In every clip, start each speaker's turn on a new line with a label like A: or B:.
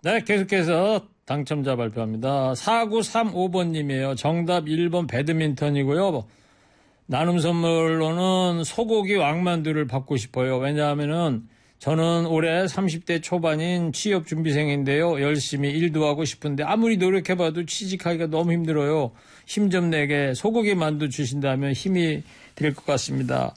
A: 네, 계속해서 당첨자 발표합니다. 4935번님이에요. 정답 1번 배드민턴이고요. 나눔 선물로는 소고기 왕만두를 받고 싶어요. 왜냐하면은 저는 올해 30대 초반인 취업준비생인데요. 열심히 일도 하고 싶은데 아무리 노력해봐도 취직하기가 너무 힘들어요. 힘 좀 내게 소고기 만두 주신다면 힘이 될 것 같습니다.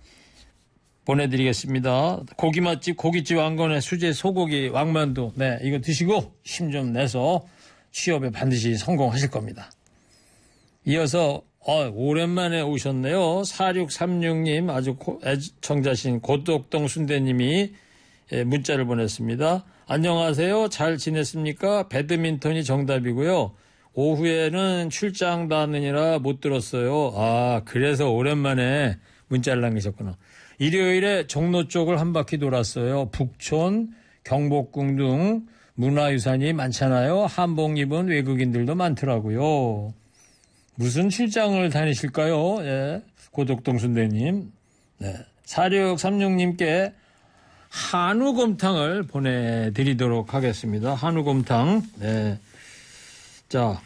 A: 보내드리겠습니다. 고기 맛집 고깃집 왕건의 수제 소고기 왕만두. 네, 이거 드시고 힘 좀 내서 취업에 반드시 성공하실 겁니다. 이어서 오랜만에 오셨네요. 4636님 아주 애청자신 고덕동 순대님이 문자를 보냈습니다. 안녕하세요. 잘 지냈습니까? 배드민턴이 정답이고요. 오후에는 출장 다느니라 못 들었어요. 아, 그래서 오랜만에 문자를 남기셨구나. 일요일에 종로 쪽을 한 바퀴 돌았어요. 북촌, 경복궁 등 문화유산이 많잖아요. 한복 입은 외국인들도 많더라고요. 무슨 출장을 다니실까요? 예, 고덕동 순대님. 네, 4636님께 한우곰탕을 보내드리도록 하겠습니다. 한우곰탕. 네. 자,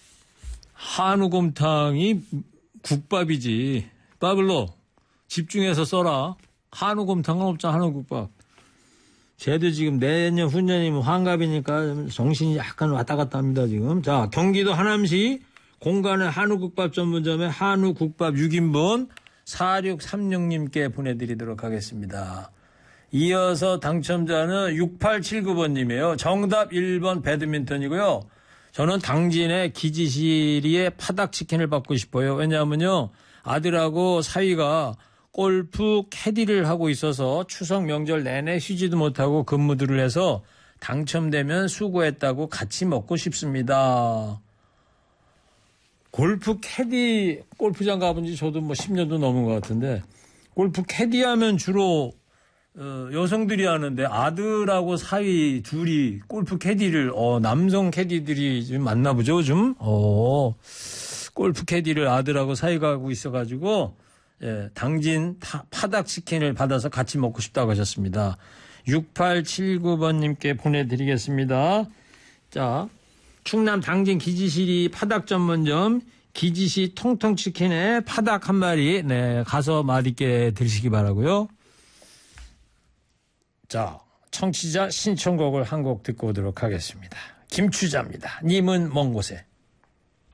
A: 한우곰탕이 국밥이지. 빠블로 집중해서 써라. 한우곰탕은 없잖아. 한우국밥. 쟤도 지금 내년 후년이면 환갑이니까 정신이 약간 왔다 갔다 합니다 지금. 자, 경기도 하남시 공간의 한우국밥 전문점의 한우국밥 6인분 4636님께 보내드리도록 하겠습니다. 이어서 당첨자는 6879번님이에요. 정답 1번 배드민턴이고요. 저는 당진의 기지시리의 파닭치킨을 받고 싶어요. 왜냐하면요, 아들하고 사위가 골프 캐디를 하고 있어서 추석 명절 내내 쉬지도 못하고 근무들을 해서 당첨되면 수고했다고 같이 먹고 싶습니다. 골프 캐디, 골프장 가본 지 저도 10년도 넘은 것 같은데, 골프 캐디 하면 주로 여성들이 하는데 아들하고 사위 둘이 골프 캐디를, 남성 캐디들이 좀 많나 보죠, 좀? 골프 캐디를 아들하고 사위가 하고 있어가지고, 예, 당진 파닭치킨을 받아서 같이 먹고 싶다고 하셨습니다. 6879번님께 보내드리겠습니다. 자, 충남 당진 기지시리 파닭 전문점 기지시 통통치킨에 파닭 한 마리, 네, 가서 맛있게 드시기 바라고요. 자, 청취자 신청곡을 한 곡 듣고 오도록 하겠습니다. 김추자입니다. 님은 먼 곳에.